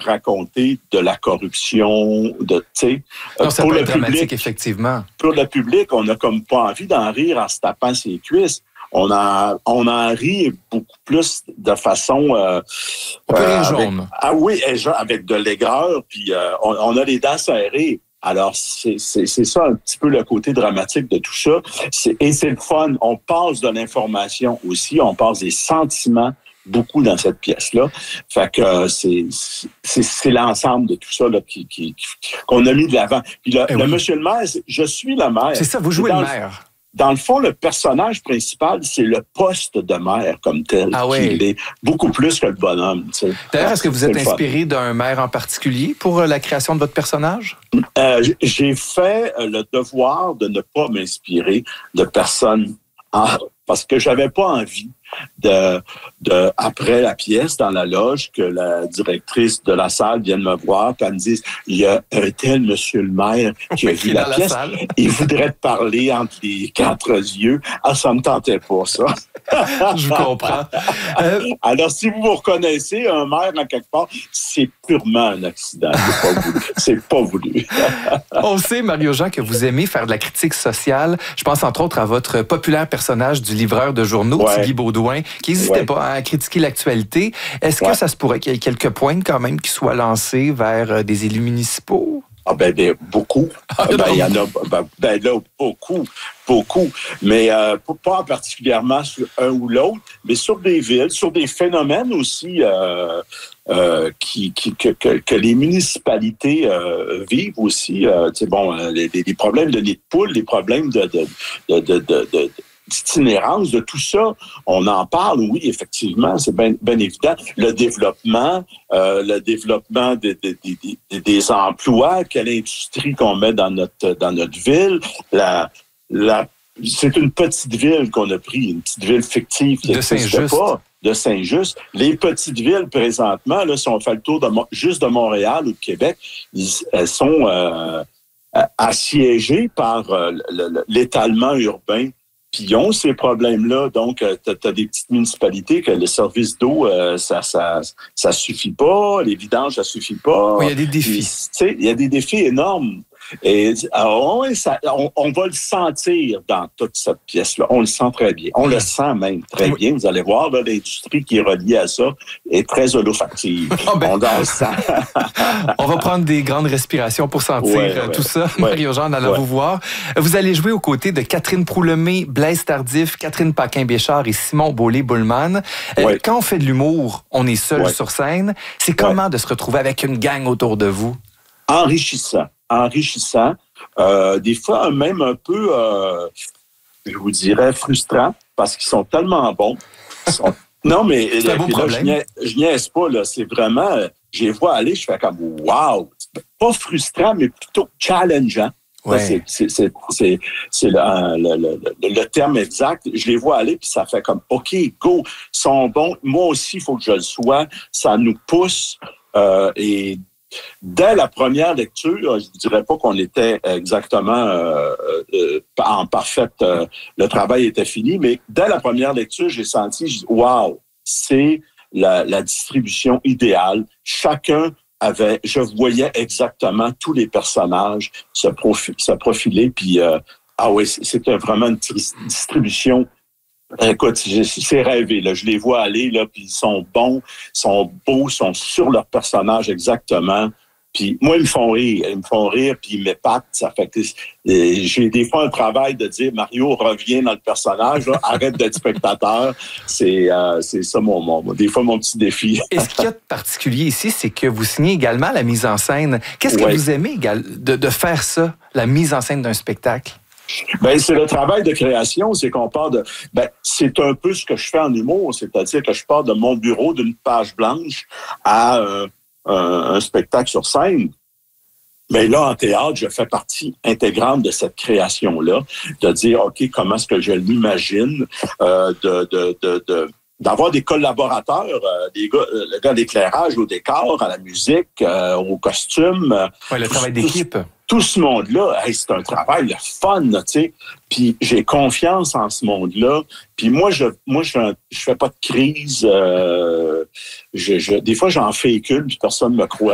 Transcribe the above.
raconter de la corruption, non, ça peut être dramatique, effectivement. Pour le public, on n'a comme pas envie d'en rire en se tapant ses cuisses. On en rit beaucoup plus de façon... on peut rire jaune. Avec de l'aigreur, puis on a les dents serrées. Alors, c'est ça un petit peu le côté dramatique de tout ça. Et c'est le fun. On passe de l'information aussi, on passe des sentiments beaucoup dans cette pièce-là. Fait que c'est l'ensemble de tout ça là, qu'on a mis de l'avant. Puis le monsieur le maire, je suis le maire. C'est ça, vous jouez le maire. Dans le fond, le personnage principal, c'est le poste de maire comme tel. Il est beaucoup plus que le bonhomme. D'ailleurs, est-ce que vous êtes inspiré d'un maire en particulier pour la création de votre personnage? J'ai fait le devoir de ne pas m'inspirer de personne parce que j'avais pas envie après la pièce dans la loge que la directrice de la salle vienne me voir et me dise il y a un tel monsieur le maire qui a vu la pièce, il voudrait te parler entre les quatre yeux. Ça me tentait pas, ça. Je vous comprends. Alors, si vous reconnaissez un maire en quelque part, c'est purement un accident. C'est pas voulu. On sait, Mario-Jean, que vous aimez faire de la critique sociale. Je pense entre autres à votre populaire personnage du livreur de journaux, Tigui Baudouin, qui n'hésitait pas à critiquer l'actualité. Est-ce que ça se pourrait qu'il y ait quelques points quand même qui soient lancés vers des élus municipaux? Beaucoup. Il y en a là, beaucoup. Mais pas particulièrement sur un ou l'autre, mais sur des villes, sur des phénomènes aussi que les municipalités vivent aussi. Les problèmes de nid de poule, les problèmes d'itinérance, de tout ça, on en parle, oui, effectivement, c'est bien évident. Le développement des emplois, quelle industrie qu'on met dans notre ville, c'est une petite ville qu'on a pris, une petite ville fictive qui n'existe pas, de Saint-Just. Les petites villes, présentement, là, si on fait le tour juste de Montréal ou de Québec, elles sont assiégées par l'étalement urbain. Puis ils ont ces problèmes-là. Donc, tu as des petites municipalités que le service d'eau, ça suffit pas. Les vidanges, ça suffit pas. Oui, il y a des défis. Il y a des défis énormes. Et on va le sentir dans toute cette pièce-là. On le sent très bien. On le sent même très bien. Vous allez voir, là, l'industrie qui est reliée à ça est très olfactive. On le sent. On va prendre des grandes respirations pour sentir tout ça. Mario-Jean, en allant vous voir. Vous allez jouer aux côtés de Catherine Proulemé, Blaise Tardif, Catherine Paquin-Béchard et Simon Beaulieu-Boulman. Quand on fait de l'humour, on est seul sur scène. C'est comment de se retrouver avec une gang autour de vous? Enrichissant. Des fois, même un peu, je vous dirais, frustrant, parce qu'ils sont tellement bons. Non, mais c'est un beau problème. Je niaise pas, là. C'est vraiment, je les vois aller, je fais comme « wow ». Pas frustrant, mais plutôt challengeant. Ouais. C'est le terme exact. Je les vois aller, puis ça fait comme « OK, go, ils sont bons. Moi aussi, il faut que je le sois. » Ça nous pousse. Et dès la première lecture, je ne dirais pas qu'on était exactement en parfaite... le travail était fini, mais dès la première lecture, j'ai senti, je dis, wow, c'est la distribution idéale. Chacun je voyais exactement tous les personnages se profiler, puis c'était vraiment une distribution. Écoute, c'est rêvé, là. Je les vois aller, là, puis ils sont bons, sont beaux, sont sur leur personnage exactement. Puis moi, ils me font rire, puis ils m'épatent. Ça fait que j'ai des fois un travail de dire, Mario, reviens dans le personnage, là, arrête d'être spectateur. C'est ça des fois mon petit défi. Et ce qu'il y a de particulier ici, c'est que vous signez également la mise en scène. Qu'est-ce que vous aimez de faire ça, la mise en scène d'un spectacle? C'est le travail de création, c'est qu'on part c'est un peu ce que je fais en humour, c'est-à-dire que je pars de mon bureau d'une page blanche à un spectacle sur scène. Mais là, en théâtre, je fais partie intégrante de cette création-là, de dire, OK, comment est-ce que je l'imagine, d'avoir des collaborateurs, le gars d'éclairage, au décor, à la musique, au costume. Le travail d'équipe. Tout ce monde-là, c'est un travail le fun, tu sais. Puis j'ai confiance en ce monde-là. Puis moi, je fais pas de crise. Des fois, j'en fais une, puis personne me croit.